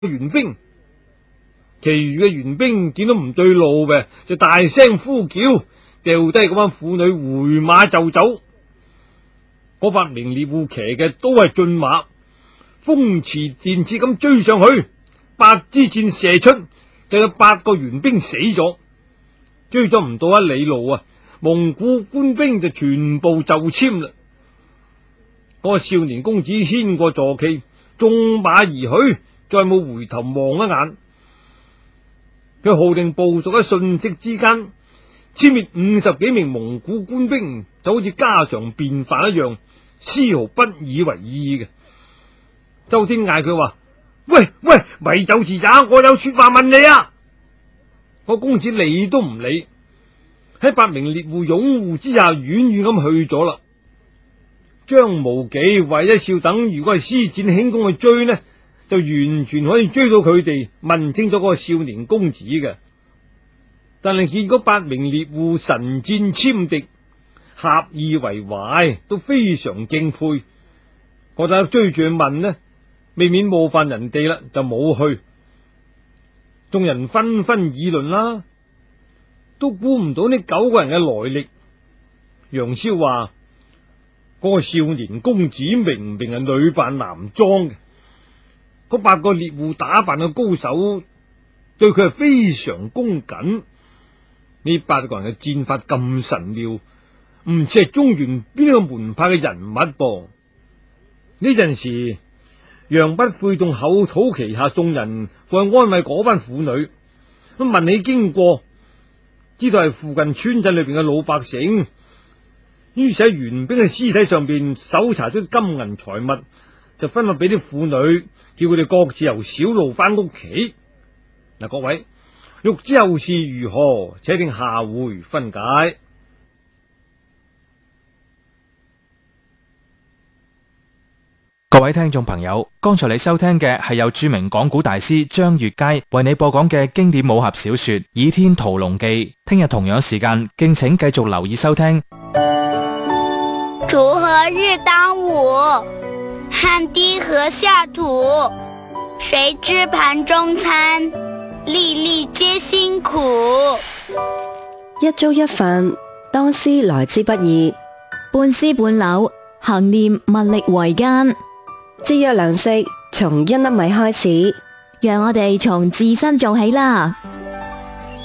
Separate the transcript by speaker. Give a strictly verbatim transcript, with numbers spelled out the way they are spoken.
Speaker 1: 援兵。其餘嘅援兵見到唔對路嘅，就大聲呼叫，掉低嗰班婦女回馬就走。嗰八名獵戶騎嘅都係駿馬，風馳電掣咁追上去，八支箭射出，就有八個援兵死咗。追咗唔到一里路啊，蒙古官兵就全部就簽啦。嗰個少年公子牽過坐騎，縱馬而去，再冇回頭望一眼。佢號令部屬喺瞬息之間殲滅五十幾名蒙古官兵，就好似家常便飯一樣，絲毫不以為意嘅。周天嗌佢話：喂喂，咪走時咋，我有說話問你啊！個公子理都唔理，喺八名獵戶擁護之下，遠遠咁去咗啦。張無忌為一笑等，如果係施展輕功去追呢，就完全可以追到佢哋，問清楚嗰個少年公子嘅。但係見嗰八名獵戶神箭殲敵，合意為懷，都非常敬佩。我就追住去問呢，未免冒犯人哋啦，就冇去。眾人紛紛議論啦，都估唔到呢九個人嘅來歷。楊逍話：嗰個少年公子明明係女扮男裝嘅。嗰八個獵戶打扮嘅高手，對佢係非常恭謹。呢八個人嘅戰法咁神妙，唔似係中原邊一個門派嘅人物噃。呢陣時，楊不悔同口吐旗下眾人過去安慰嗰班婦女，咁問起經過，知道係附近村鎮裏邊嘅老百姓，於是喺援兵嘅屍體上邊搜查出金銀財物，就分發俾啲婦女，叫佢哋各自由小路翻屋企。嗱，各位欲知後事如何，且聽下回分解。
Speaker 2: 各位聽眾朋友，剛才你收聽嘅係由著名講古大師張悅楷為你播講嘅經典武俠小說《倚天屠龍記》。聽日同樣時間，敬請繼續留意收聽。
Speaker 3: 鋤禾日當午，汗滴禾下土。誰知盤中餐，粒粒皆辛苦。
Speaker 4: 一粥一飯，當思來之不易；
Speaker 5: 半絲半縷，行念物力維艱。
Speaker 4: 節約糧食，從一粒米開始。
Speaker 5: 讓我哋從自身做起啦。